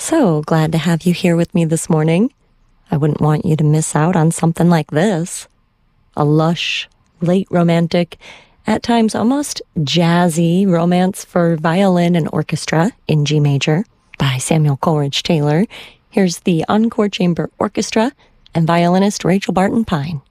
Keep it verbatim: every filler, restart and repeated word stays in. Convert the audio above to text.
So glad to have you here with me this morning. I wouldn't want you to miss out on something like this. A lush, late romantic, at times almost jazzy romance for violin and orchestra in G major by Samuel Coleridge Taylor. Here's the Encore Chamber Orchestra and violinist Rachel Barton Pine.